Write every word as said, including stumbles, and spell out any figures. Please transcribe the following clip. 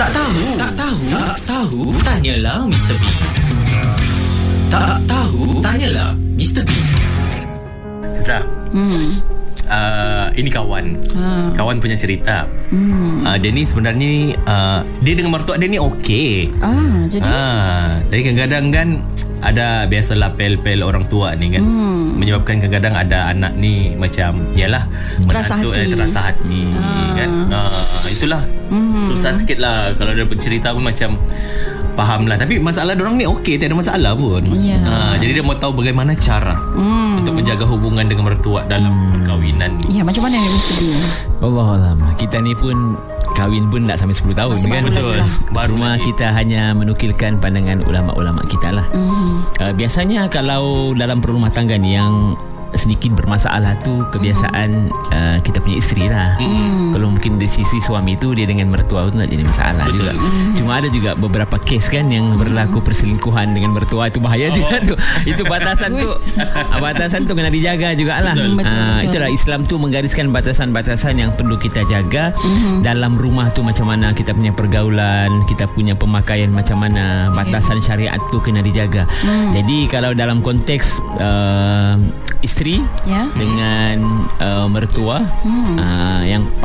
Tak tahu, tak tahu, tak tahu, tanyalah mister B. Tak tahu, tanyalah mister B. Zah, hmm. uh, ini kawan ha. Kawan punya cerita. hmm. uh, Dia ni sebenarnya uh, dia dengan mertua dia ni okey. ah, Jadi ah, Tapi kadang-kadang kan ada biasalah pel-pel orang tua ni kan, hmm. menyebabkan kadang-kadang ada anak ni macam yalah terasa menantu, hati, eh, terasa hati ah. kan. ah, Itulah hmm. susah sikit lah kalau dia bercerita pun macam faham lah. Tapi masalah diorang ni okey, tak ada masalah pun. yeah. ha, Jadi dia mau tahu bagaimana cara hmm. untuk menjaga hubungan dengan mertua dalam hmm. perkahwinan ni. Ya, macam mana ni mister B? Allahualam. Kita ni pun kahwin pun tak sampai sepuluh tahun. Masih kan. Betul. Baru Cuma lagi. Kita hanya menukilkan pandangan ulama-ulama kita lah. hmm. uh, Biasanya kalau dalam perumah tangga ni yang sedikit bermasalah tu kebiasaan hmm. uh, kita punya isteri lah. hmm. Kalau mungkin dari sisi suami tu dia dengan mertua tu tak jadi masalah. Betul. Juga hmm. Cuma ada juga beberapa kes kan yang berlaku perselingkuhan dengan mertua. Itu bahaya oh. juga tu. Itu batasan tu batasan tu kena dijaga jugalah. Betul. Uh, itulah Islam tu menggariskan batasan-batasan yang perlu kita jaga. hmm. Dalam rumah tu macam mana kita punya pergaulan, kita punya pemakaian macam mana, batasan syariat tu kena dijaga. hmm. Jadi kalau dalam konteks uh, isteri ya? dengan uh, mertua hmm. uh, yang